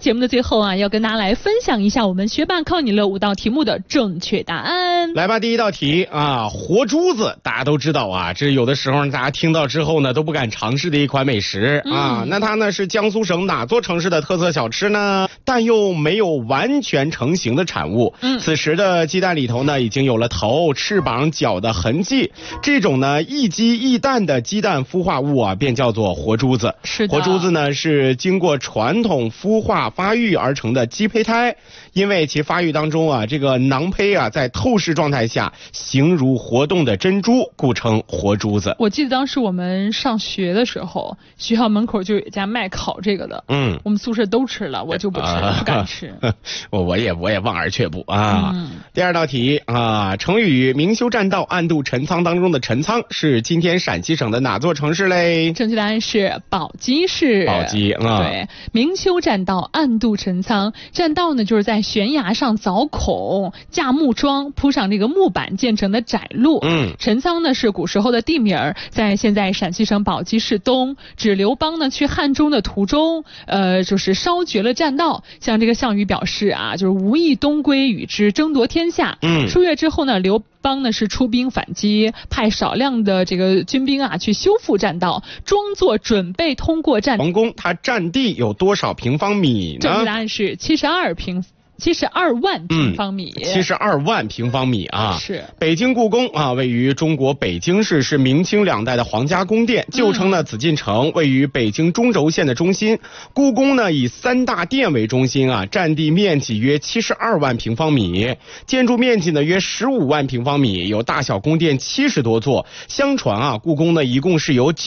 节目的最后啊，要跟大家来分享一下我们学霸靠你了5道题目的正确答案。 来吧，第一道题啊，活珠子大家都知道啊，这有的时候大家听到之后呢都不敢尝试的一款美食啊。那它呢是江苏省哪座城市的特色小吃呢？但又没有完全成型的产物。此时的鸡蛋里头呢已经有了头、翅膀、脚的痕迹。这种呢一鸡一蛋的鸡蛋孵化物啊，便叫做活珠子。 是的， 活珠子呢是经过传统孵化发育而成的鸡胚胎，因为其发育当中啊，这个囊胚啊在透视状态下形如活动的珍珠，故称活珠子。 我记得当时我们上学的时候，学校门口就有一家卖烤这个的，我们宿舍都吃了，我就不吃，不敢吃。 我也望而却步啊。第二道题啊，成语明修栈道，暗度陈仓当中的陈仓是今天陕西省的哪座城市嘞？ 正确答案是宝鸡市。 宝鸡啊， 对，明修栈道，暗度陈仓。栈道呢，就是在悬崖上凿孔、架木桩，铺上这个木板建成的窄路。陈仓呢是古时候的地名，在现在陕西省宝鸡市东，指刘邦呢去汉中的途中，就是烧绝了栈道，向这个项羽表示啊，就是无意东归与之争夺天下。数月之后呢，刘邦呢是出兵反击，派少量的这个军兵啊去修复栈道，装作准备通过栈。 皇宫它占地有多少平方米呢？ 正确答案是72万平方米。 72万平方米啊！ 是北京故宫啊，位于中国北京市，是明清2代的皇家宫殿，旧称呢紫禁城，位于北京中轴线的中心。故宫呢以3大殿为中心啊，占地面积约72万平方米，建筑面积呢约15万平方米，有大小宫殿70多座。相传啊，故宫呢一共是有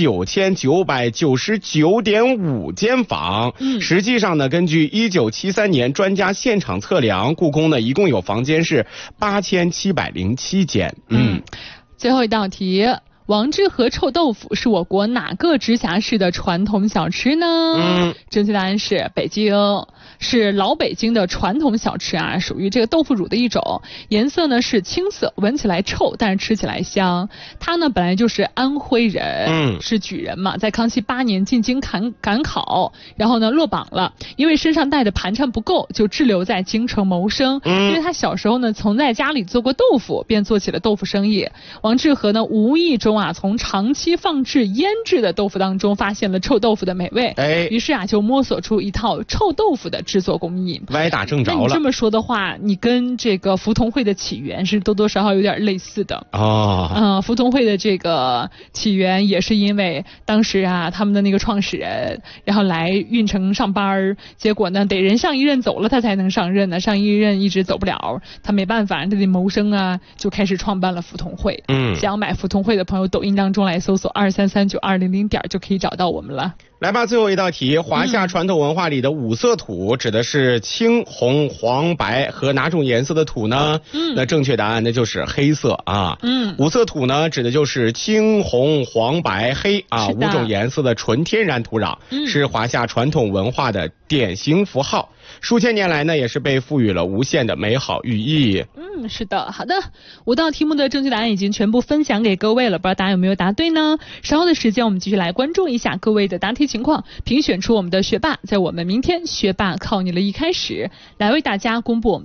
9999.5间房。实际上呢，根据1973年专家现场测量，故宫呢一共有房间是8707间。 最后一道题，王致和臭豆腐是我国哪个直辖市的传统小吃呢？正确答案是北京，是老北京的传统小吃啊，属于这个豆腐乳的一种，颜色呢是青色，闻起来臭，但是吃起来香。他呢本来就是安徽人，是举人嘛，在康熙8年进京赶考，然后呢落榜了，因为身上带的盘缠不够，就滞留在京城谋生。因为他小时候呢曾在家里做过豆腐，便做起了豆腐生意。王致和呢无意中啊从长期放置腌制的豆腐当中发现了臭豆腐的美味，于是啊就摸索出一套臭豆腐的制作工艺。 歪打正着了。 那你这么说的话，你跟这个福同会的起源是多多少少有点类似的福同会的这个起源也是因为当时啊他们的那个创始人，然后来运城上班，结果呢得人上一任走了他才能上任呢，上一任一直走不了，他没办法，他得谋生啊，就开始创办了福同会。想要买福同会的朋友，抖音当中来搜索2339200就可以找到我们了。 来吧，最后一道题，华夏传统文化里的5色土指的是青、红、黄、白和哪种颜色的土呢？那正确答案那就是黑色啊。5色土呢指的就是青、红、黄、白、黑啊5种颜色的纯天然土壤，是华夏传统文化的典型符号。数千年来呢，也是被赋予了无限的美好寓意。 是的，好的，5道题目的正确答案已经全部分享给各位了，不知道大家有没有答对呢？稍后的时间我们继续来关注一下各位的答题情况，评选出我们的学霸，在我们明天学霸靠你了一开始来为大家公布我们